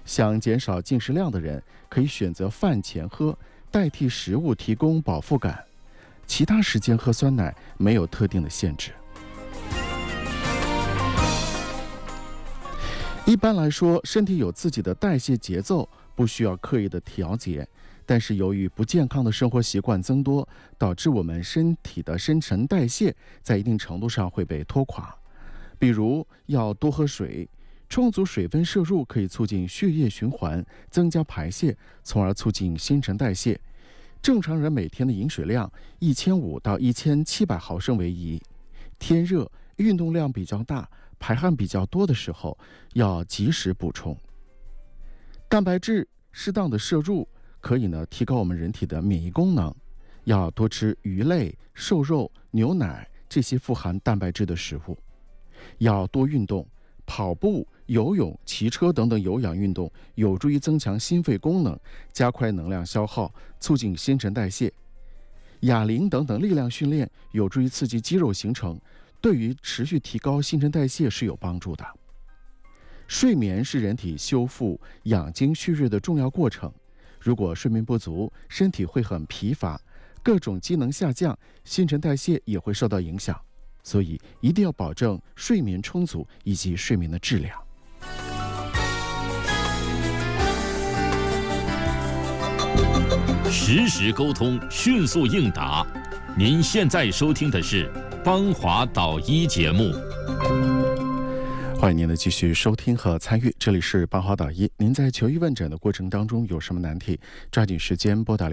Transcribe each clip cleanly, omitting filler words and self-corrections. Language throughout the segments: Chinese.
想减少进食量的人，可以选择饭前喝，代替食物提供饱腹感。其他时间喝酸奶没有特定的限制。一般来说，身体有自己的代谢节奏，不需要刻意的调节。但是由于不健康的生活习惯增多，导致我们身体的新陈代谢在一定程度上会被拖垮。比如要多喝水，充足水分摄入可以促进血液循环，增加排泄，从而促进新陈代谢。正常人每天的饮水量1500到1700毫升为宜。天热、运动量比较大、排汗比较多的时候，要及时补充。蛋白质适当的摄入可以提高我们人体的免疫功能，要多吃鱼类、瘦肉、牛奶这些富含蛋白质的食物。要多运动，跑步、游泳、骑车等等有氧运动有助于增强心肺功能，加快能量消耗，促进新陈代谢。哑铃等等力量训练有助于刺激肌肉形成，对于持续提高新陈代谢是有帮助的。睡眠是人体修复、养精蓄锐的重要过程。如果睡眠不足，身体会很疲乏，各种机能下降，新陈代谢也会受到影响。所以一定要保证睡眠充足以及睡眠的质量。 实时沟通，迅速应答。您现在收听的是邦华导医节目。 欢迎您的继续收听和参与，这里是邦华导医。您在求医问诊的过程当中有什么难题，抓紧时间拨打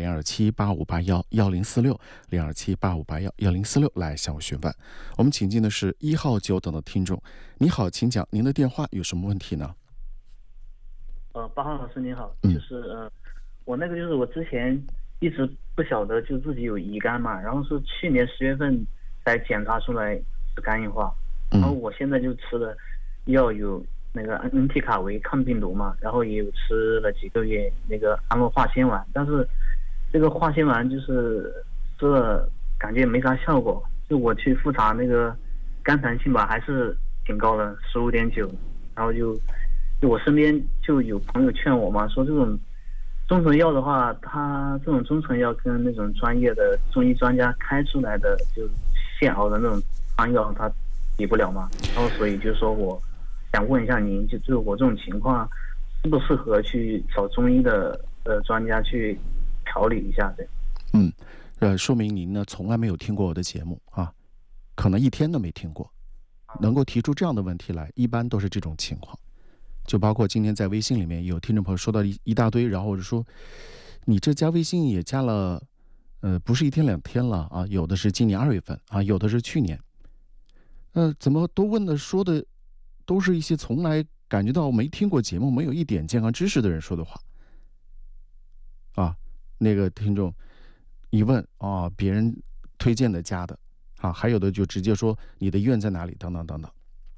02785811046，02785811046来向我询问。我们请进的是1号久等的听众，你好，请讲，您的电话有什么问题呢 ？8号老师您好，我就是我之前一直不晓得就自己有乙肝嘛，然后是去年10月份才检查出来是肝硬化，然后我现在就吃了药，有那个恩替卡韦抗病毒嘛，然后也有吃了几个月那个安洛化纤丸，但是这个化纤丸就是吃了感觉没啥效果，就我去复查那个肝弹性吧，还是挺高的15.9，然后就我身边就有朋友劝我嘛，说这种中成药的话，它这种中成药跟那种专业的中医专家开出来的就现熬的那种汤药，它比不了嘛。然后所以就是说我想问一下您，就是我这种情况适不适合去找中医的专家去调理一下的？ 说明您从来没有听过我的节目啊，可能一天都没听过。能够提出这样的问题来，一般都是这种情况。就包括今天在微信里面有听众朋友说到一大堆，然后我就说你这加微信也加了不是1天2天了啊，有的是今年2月份啊，有的是去年，怎么都问的说的都是一些从来感觉到没听过节目、没有一点健康知识的人说的话啊。那个听众一问啊，别人推荐的加的啊，还有的就直接说你的医院在哪里等等等等。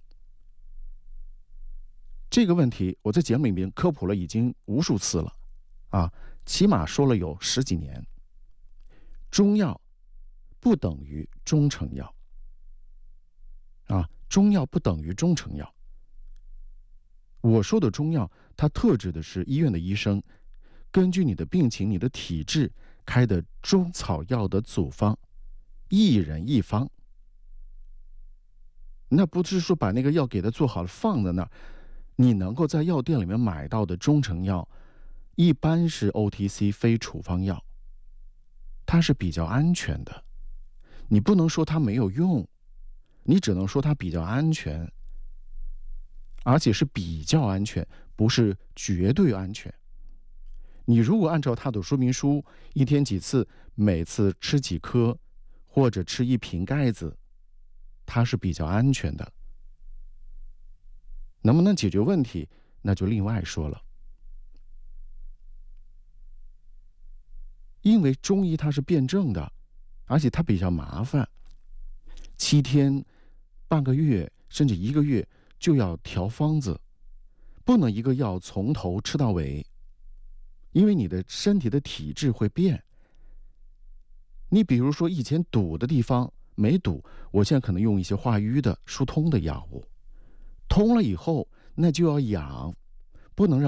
这个问题我在节目里面科普了已经无数次了啊，起码说了有10几年。中药不等于中成药啊，中药不等于中成药。我说的中药，它特指的是医院的医生根据你的病情、你的体质开的中草药的组方，一人一方。那不是说把那个药给它做好了放在那儿。你能够在药店里面买到的中成药，一般是 OTC 非处方药，它是比较安全的。你不能说它没有用，你只能说它比较安全，而且是比较安全，不是绝对安全。你如果按照它的说明书，一天几次，每次吃几颗，或者吃1瓶盖子，它是比较安全的。能不能解决问题，那就另外说了。因为中医它是辩证的，而且它比较麻烦，7天、半个月甚至1个月就要调方子，不能一个药从头吃到尾，因为你的身体的体质会变。你比如说以前堵的地方没堵，我现在可能用一些化瘀的、疏通的药物。通了以后，那就要养，不能让